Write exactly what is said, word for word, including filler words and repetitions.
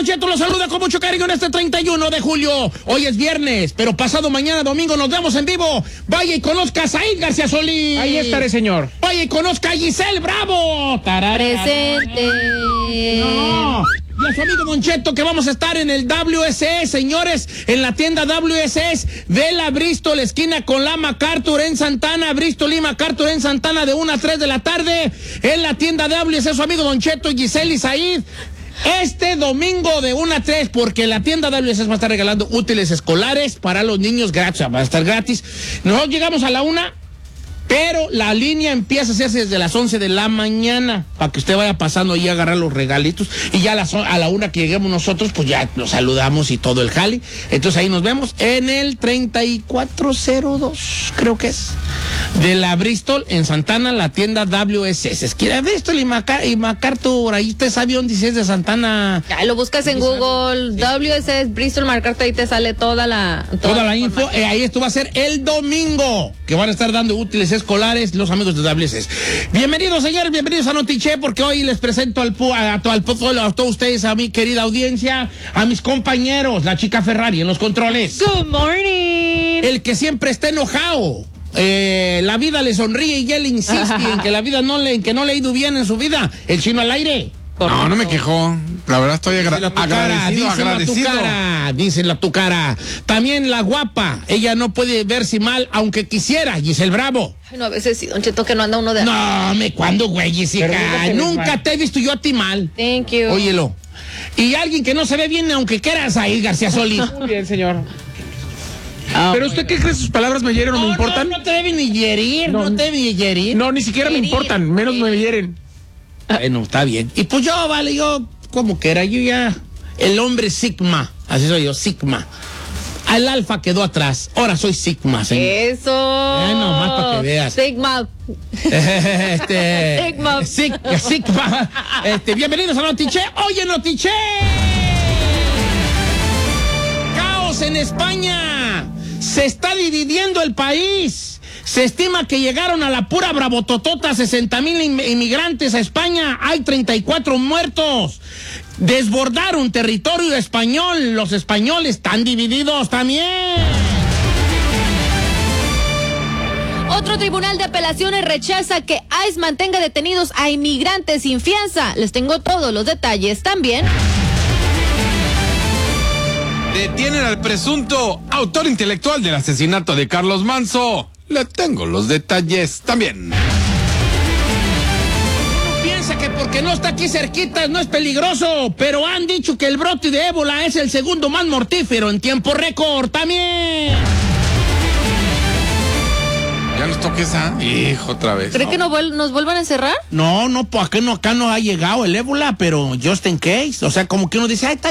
Don Cheto los saluda con mucho cariño en este treinta y uno de julio. Hoy es viernes, pero pasado mañana domingo nos vemos en vivo. Vaya y conozca a Said García Solís. Ahí estaré, señor. Vaya y conozca a Giselle Bravo. Tararara. Presente. No. Y a su amigo Don Cheto, que vamos a estar en el W S E, señores, en la tienda W S E de la Bristol, esquina con la MacArthur en Santana, Bristol y MacArthur en Santana, de una a tres de la tarde, en la tienda W S E, su amigo Don Cheto, Giselle y Said. Este domingo de una a tres, porque la tienda W S E va a estar regalando útiles escolares para los niños gratis, o sea, va a estar gratis. Nosotros llegamos a la una, pero la línea empieza a hacerse desde las once de la mañana, para que usted vaya pasando y agarrar los regalitos, y ya a la, a la una que lleguemos nosotros, pues ya los saludamos y todo el jali. Entonces ahí nos vemos en el treinta y cuatro cero dos, creo que es, de la Bristol en Santana, la tienda W S E. Esquina Bristol y, Maca y MacArthur, ahí usted sabe dónde es de Santana. Ya lo buscas en Google, W S E, Bristol, MacArthur, ahí te sale toda la... Toda, toda la info, eh, ahí esto va a ser el domingo, que van a estar dando útiles escolares los amigos de W S E. Bienvenidos, señores, bienvenidos a Notiche, porque hoy les presento al, a, a, a, a, a todos ustedes, a mi querida audiencia, a mis compañeros, la chica Ferrari en los controles. Good morning. El que siempre está enojado. Eh, la vida le sonríe y él insiste en que la vida no le, en que no le ha ido bien en su vida. El chino al aire. No, no me quejó. La verdad estoy agra díselo a tu agradecido, cara, agradecido. Díselo a tu cara, díselo a tu cara. También la guapa, ella no puede verse mal, aunque quisiera, Giselle Bravo. Ay, no, a veces sí, Don Cheto, que no anda uno de... No, me, ¿cuándo, güey, Jessica? Nunca te he visto yo a ti mal. Thank you. Óyelo. Y alguien que no se ve bien, aunque quieras, ahí, García Solís. Muy bien, señor. Ah, ¿pero usted qué cree? ¿Sus palabras me hieren o no, me importan? No, no te deben ni herir, no, no te deben ni herir. No, ni siquiera Herir, me importan, menos herir. me hieren. Bueno, está bien. Y pues yo, vale, yo, como que era, yo ya, el hombre Sigma, así soy yo, Sigma. Al alfa quedó atrás, ahora soy Sigma, señor. Eso. Eh, nomás para que veas. Sigma. este, Sigma. Sig, Sigma. Este, bienvenidos a Notiche. Oye, Notiche. Caos en España. Se está dividiendo el país. Se estima que llegaron a la pura bravototota sesenta mil inmigrantes a España. Hay treinta y cuatro muertos. Desbordaron territorio español. Los españoles están divididos también. Otro tribunal de apelaciones rechaza que ICE mantenga detenidos a inmigrantes sin fianza. Les tengo todos los detalles también. Detienen al presunto autor intelectual del asesinato de Carlos Manzo. Le tengo los detalles también. Uno piensa que porque no está aquí cerquita no es peligroso, pero han dicho que el brote de ébola es el segundo más mortífero en tiempo récord también. Ya nos toca esa. Hijo, otra vez. ¿Cree no. que no vuel nos vuelvan a encerrar? No, no, pues acá no, acá no ha llegado el ébola, pero just in case. O sea, como que uno dice, ay, está